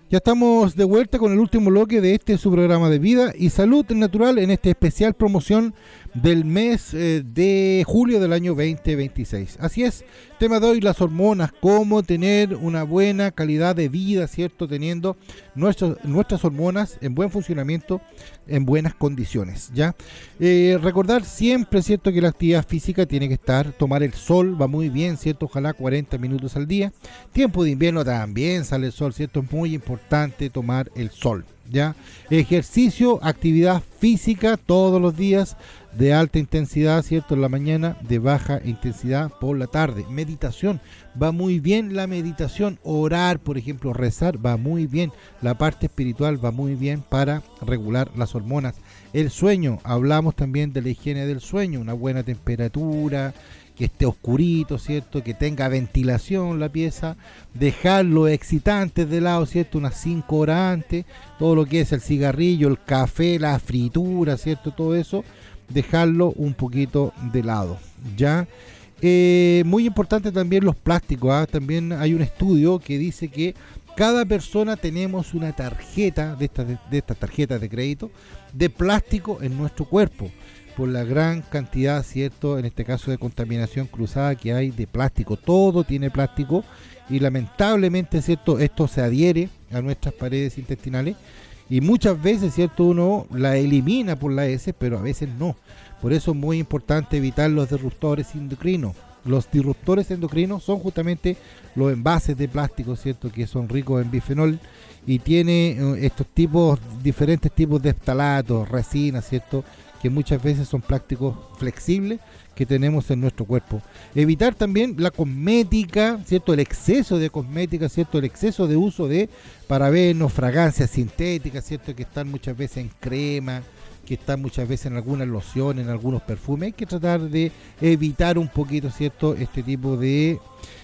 Ya estamos de vuelta con el último bloque de este su programa de vida y salud natural en esta especial promoción del mes de julio del año 2026. Así es, tema de hoy, las hormonas, cómo tener una buena calidad de vida, ¿cierto? Teniendo nuestras hormonas en buen funcionamiento, en buenas condiciones, ¿ya? Recordar siempre, ¿cierto? Que la actividad física tiene que estar, tomar el sol, va muy bien, ¿cierto? Ojalá 40 minutos al día. Tiempo de invierno también sale el sol, ¿cierto? Es muy importante tomar el sol, ¿ya? Ejercicio, actividad física todos los días de alta intensidad, ¿cierto? En la mañana, de baja intensidad por la tarde. Meditación, va muy bien la meditación. Orar, por ejemplo, rezar, va muy bien. La parte espiritual va muy bien para regular las hormonas. El sueño, hablamos también de la higiene del sueño, una buena temperatura, que esté oscurito, ¿cierto? Que tenga ventilación la pieza, dejarlo excitante de lado, ¿cierto? Unas 5 horas antes, todo lo que es el cigarrillo, el café, la fritura, ¿cierto? Todo eso, dejarlo un poquito de lado, ¿ya? Muy importante también los plásticos, ¿ah? También hay un estudio que dice que cada persona tenemos una tarjeta de estas tarjetas de crédito de plástico en nuestro cuerpo, por la gran cantidad, ¿cierto? En este caso de contaminación cruzada que hay de plástico. Todo tiene plástico y lamentablemente, ¿cierto? Esto se adhiere a nuestras paredes intestinales y muchas veces, ¿cierto? Uno la elimina por la heces, pero a veces no. Por eso es muy importante evitar los disruptores endocrinos. Los disruptores endocrinos son justamente los envases de plástico, ¿cierto? Que son ricos en bifenol y tiene diferentes tipos de ftalatos, resinas, ¿cierto? Que muchas veces son plásticos flexibles que tenemos en nuestro cuerpo. Evitar también la cosmética, ¿cierto? El exceso de cosmética, ¿cierto? El exceso de uso de parabenos, fragancias sintéticas, ¿cierto? Que están muchas veces en crema, que están muchas veces en algunas lociones, en algunos perfumes. Hay que tratar de evitar un poquito, ¿cierto? Este tipo de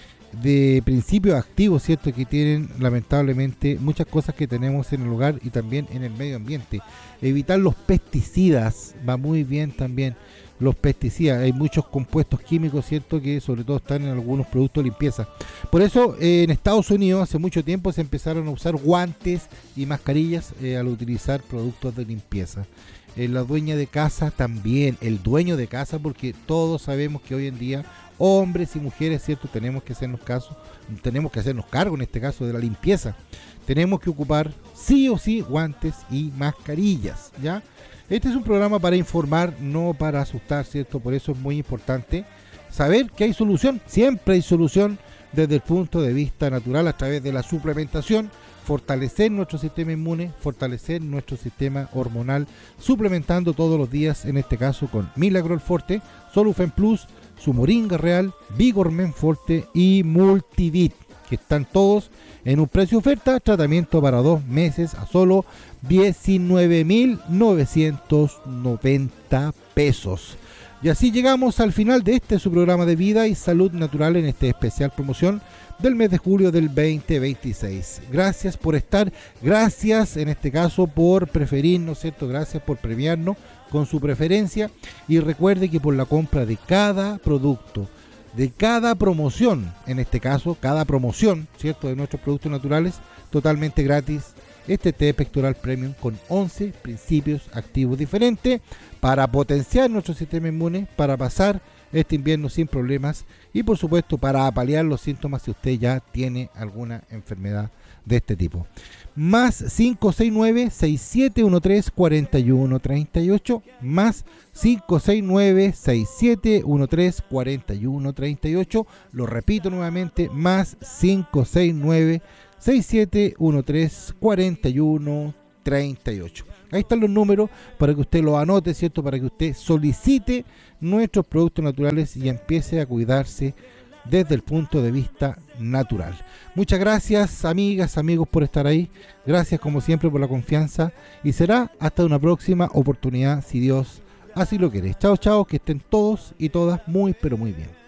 principios activos, ¿cierto? Que tienen lamentablemente muchas cosas que tenemos en el hogar y también en el medio ambiente. Evitar los pesticidas, va muy bien también. Los pesticidas, hay muchos compuestos químicos, ¿cierto? Que sobre todo están en algunos productos de limpieza. Por eso en Estados Unidos hace mucho tiempo se empezaron a usar guantes y mascarillas al utilizar productos de limpieza. La dueña de casa también, el dueño de casa, porque todos sabemos que hoy en día hombres y mujeres, ¿cierto? Tenemos que hacernos cargo en este caso de la limpieza. Tenemos que ocupar sí o sí guantes y mascarillas, ¿ya? Este es un programa para informar, no para asustar, ¿cierto? Por eso es muy importante saber que hay solución, siempre hay solución desde el punto de vista natural a través de la suplementación, fortalecer nuestro sistema inmune, fortalecer nuestro sistema hormonal, suplementando todos los días, en este caso con Milagrol Forte, Solufen Plus, su Moringa Real, Vigor Men Forte y Multivit, que están todos en un precio oferta, tratamiento para 2 meses a solo 19.990 pesos. Y así llegamos al final de este su programa de vida y salud natural en esta especial promoción del mes de julio del 2026. Gracias por estar, gracias en este caso por preferirnos, ¿cierto? Gracias por premiarnos con su preferencia y recuerde que por la compra de cada producto, de cada promoción, en este caso cada promoción, ¿cierto? De nuestros productos naturales, totalmente gratis, este té pectoral premium con 11 principios activos diferentes para potenciar nuestro sistema inmune, para pasar este invierno sin problemas y por supuesto para paliar los síntomas si usted ya tiene alguna enfermedad de este tipo. Más 569-6713-4138, más 569-6713-4138, lo repito nuevamente, más 569-6713-4138. Ahí están los números para que usted los anote, ¿cierto? Para que usted solicite nuestros productos naturales y empiece a cuidarse desde el punto de vista natural. Muchas gracias, amigas, amigos, por estar ahí. Gracias, como siempre, por la confianza. Y será hasta una próxima oportunidad, si Dios así lo quiere. Chao, chao, que estén todos y todas muy, pero muy bien.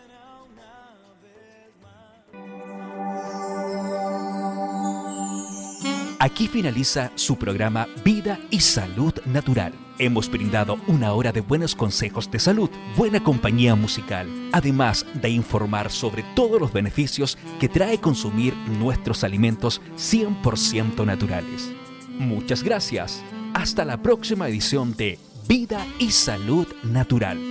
Aquí finaliza su programa Vida y Salud Natural, Hemos brindado una hora de buenos consejos de salud, buena compañía musical, además de informar sobre todos los beneficios que trae consumir nuestros alimentos 100% naturales. Muchas gracias. Hasta la próxima edición de Vida y Salud Natural.